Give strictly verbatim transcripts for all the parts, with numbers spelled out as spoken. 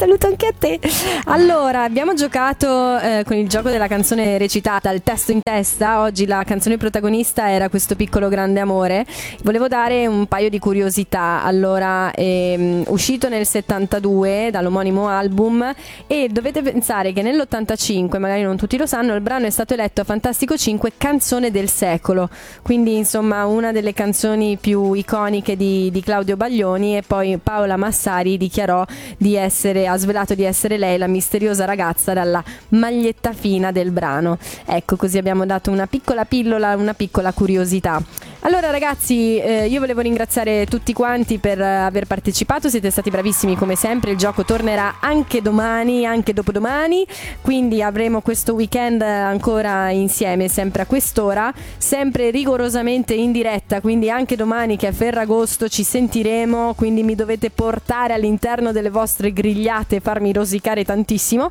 saluto anche a te. Allora, abbiamo giocato eh, con il gioco della canzone recitata, il testo in testa. Oggi la canzone protagonista era Questo piccolo grande amore. Volevo dare un paio di curiosità. Allora, ehm, uscito nel settantadue dall'omonimo album, e dovete pensare che nell'ottantacinque, magari non tutti lo sanno, il brano è stato eletto a Fantastico cinque canzone del secolo. Quindi insomma una delle canzoni più iconiche di, di Claudio Baglioni. E poi Paola Massari dichiarò di essere, ha svelato di essere lei la misteriosa ragazza dalla maglietta fina del brano. Ecco, così abbiamo dato una piccola pillola, una piccola curiosità. Allora ragazzi, eh, io volevo ringraziare tutti quanti per eh, aver partecipato, siete stati bravissimi come sempre. Il gioco tornerà anche domani, anche dopodomani, quindi avremo questo weekend ancora insieme, sempre a quest'ora, sempre rigorosamente in diretta, quindi anche domani che è Ferragosto ci sentiremo, quindi mi dovete portare all'interno delle vostre grigliate, farmi rosicare tantissimo.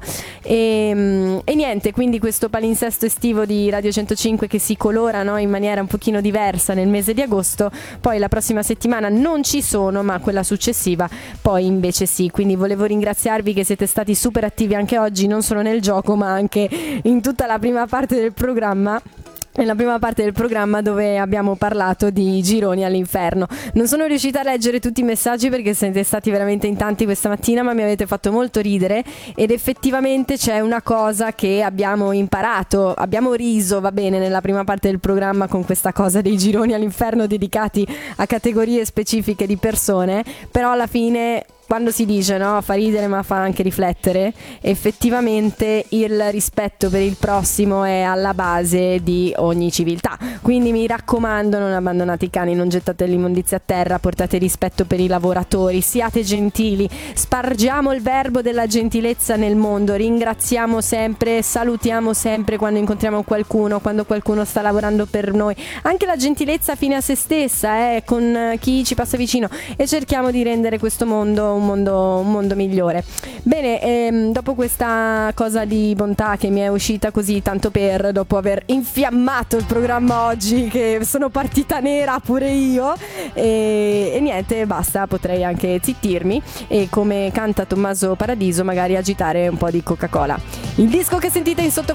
E, e niente, quindi questo palinsesto estivo di Radio centocinque che si colora, no, in maniera un pochino diversa nel mese di agosto. Poi la prossima settimana non ci sono, ma quella successiva poi invece sì. Quindi volevo ringraziarvi che siete stati super attivi anche oggi, non solo nel gioco ma anche in tutta la prima parte del programma. Nella prima parte del programma, dove abbiamo parlato di gironi all'inferno. Non sono riuscita a leggere tutti i messaggi perché siete stati veramente in tanti questa mattina, ma mi avete fatto molto ridere. Ed effettivamente c'è una cosa che abbiamo imparato, abbiamo riso, va bene, nella prima parte del programma con questa cosa dei gironi all'inferno dedicati a categorie specifiche di persone. Però alla fine, quando si dice, no, fa ridere ma fa anche riflettere, effettivamente il rispetto per il prossimo è alla base di ogni civiltà. Quindi mi raccomando, non abbandonate i cani, non gettate l'immondizia a terra, portate rispetto per i lavoratori, siate gentili, spargiamo il verbo della gentilezza nel mondo, ringraziamo sempre, salutiamo sempre quando incontriamo qualcuno, quando qualcuno sta lavorando per noi, anche la gentilezza fine a se stessa, eh, con chi ci passa vicino, e cerchiamo di rendere questo mondo un mondo, un mondo migliore. Bene, ehm, dopo questa cosa di bontà che mi è uscita così tanto per, dopo aver infiammato il programma oggi, che sono partita nera pure io, e, e niente, basta, potrei anche zittirmi e, come canta Tommaso Paradiso, magari agitare un po' di Coca-Cola. Il disco che sentite in sottofondo